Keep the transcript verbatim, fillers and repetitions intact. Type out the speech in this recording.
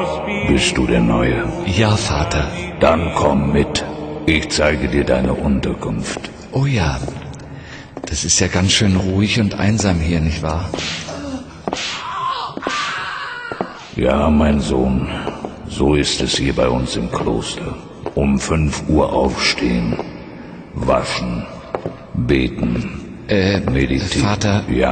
Bist du der Neue? Ja, Vater. Dann komm mit. Ich zeige dir deine Unterkunft. Oh ja, das ist ja ganz schön ruhig und einsam hier, nicht wahr? Ja, mein Sohn, so ist es hier bei uns im Kloster. Um fünf Uhr aufstehen, waschen, beten, Äh, meditieren. Vater, Ja.